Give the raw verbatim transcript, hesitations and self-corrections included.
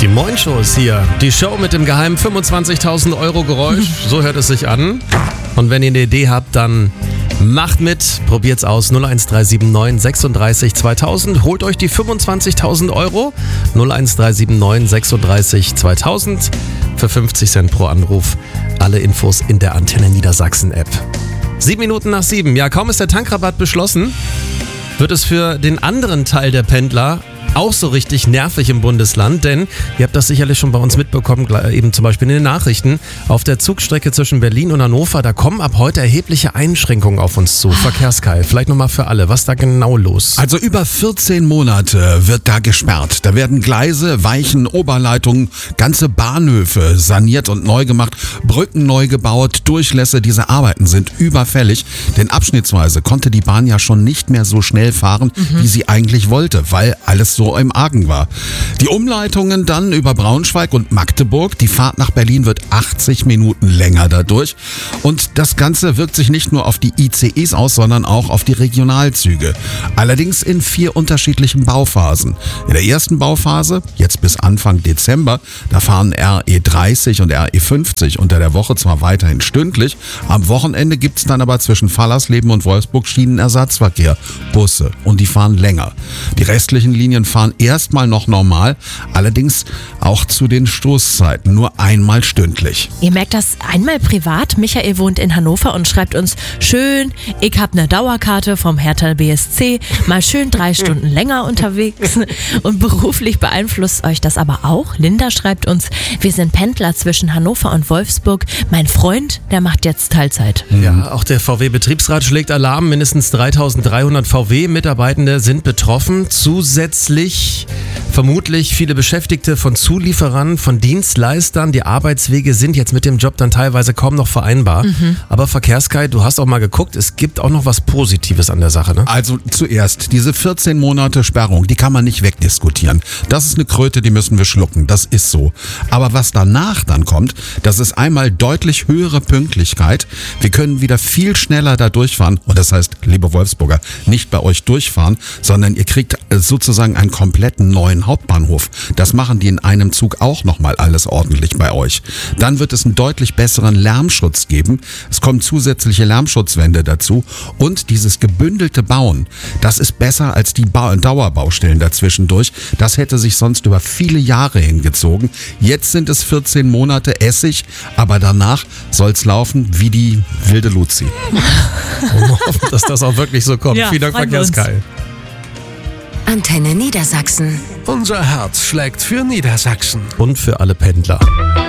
Die Moin-Show ist hier. Die Show mit dem geheimen fünfundzwanzigtausend Euro Geräusch. So hört es sich an. Und wenn ihr eine Idee habt, dann macht mit. Probiert's aus. null eins drei sieben neun sechsunddreißig zweitausend. Holt euch die fünfundzwanzigtausend Euro. null eins drei sieben neun sechsunddreißig zweitausend. Für fünfzig Cent pro Anruf. Alle Infos in der Antenne Niedersachsen App. Sieben Minuten nach sieben. Ja, kaum ist der Tankrabatt beschlossen, wird es für den anderen Teil der Pendler auch so richtig nervig im Bundesland, denn ihr habt das sicherlich schon bei uns mitbekommen, eben zum Beispiel in den Nachrichten, auf der Zugstrecke zwischen Berlin und Hannover, da kommen ab heute erhebliche Einschränkungen auf uns zu. Verkehrskai, vielleicht nochmal für alle, was da genau los? Also über vierzehn Monate wird da gesperrt. Da werden Gleise, Weichen, Oberleitungen, ganze Bahnhöfe saniert und neu gemacht, Brücken neu gebaut, Durchlässe. Diese Arbeiten sind überfällig, denn abschnittsweise konnte die Bahn ja schon nicht mehr so schnell fahren, mhm. wie sie eigentlich wollte, weil alles so im Argen war. Die Umleitungen dann über Braunschweig und Magdeburg. Die Fahrt nach Berlin wird achtzig Minuten länger dadurch. Und das Ganze wirkt sich nicht nur auf die I C Es aus, sondern auch auf die Regionalzüge. Allerdings in vier unterschiedlichen Bauphasen. In der ersten Bauphase, jetzt bis Anfang Dezember, da fahren R E dreißig und R E fünfzig unter der Woche zwar weiterhin stündlich. Am Wochenende gibt es dann aber zwischen Fallersleben und Wolfsburg Schienenersatzverkehr, Busse, und die fahren länger. Die restlichen Linien fahren erstmal noch normal, allerdings auch zu den Stoßzeiten, nur einmal stündlich. Ihr merkt das einmal privat. Michael wohnt in Hannover und schreibt uns, schön, ich hab eine Dauerkarte vom Hertha B S C, mal schön drei Stunden länger unterwegs. Und beruflich beeinflusst euch das aber auch. Linda schreibt uns, wir sind Pendler zwischen Hannover und Wolfsburg. Mein Freund, der macht jetzt Teilzeit. Ja, auch der V W-Betriebsrat schlägt Alarm. Mindestens dreitausenddreihundert V W-Mitarbeitende sind betroffen. Zusätzlich vermutlich viele Beschäftigte von Zulieferern, von Dienstleistern. Die Arbeitswege sind jetzt mit dem Job dann teilweise kaum noch vereinbar. Mhm. Aber Verkehrskai, du hast auch mal geguckt, es gibt auch noch was Positives an der Sache, ne? Also zuerst, diese vierzehn Monate Sperrung, die kann man nicht wegdiskutieren. Das ist eine Kröte, die müssen wir schlucken, das ist so. Aber was danach dann kommt, das ist einmal deutlich höhere Pünktlichkeit. Wir können wieder viel schneller da durchfahren. Und das heißt, liebe Wolfsburger, nicht bei euch durchfahren, sondern ihr kriegt sozusagen einen kompletten neuen Hauptbahnhof. Das machen die in einem Zug auch nochmal alles ordentlich bei euch. Dann wird es einen deutlich besseren Lärmschutz geben. Es kommen zusätzliche Lärmschutzwände dazu. Und dieses gebündelte Bauen, das ist besser als die ba- Dauerbaustellen dazwischendurch. Das hätte sich sonst über viele Jahre hingezogen. Jetzt sind es vierzehn Monate Essig, aber danach soll es laufen wie die wilde Luzi. Und hoffen, dass das auch wirklich so kommt. Ja, Vielen Dank, Verkehrskai. Antenne Niedersachsen. Unser Herz schlägt für Niedersachsen. Und für alle Pendler.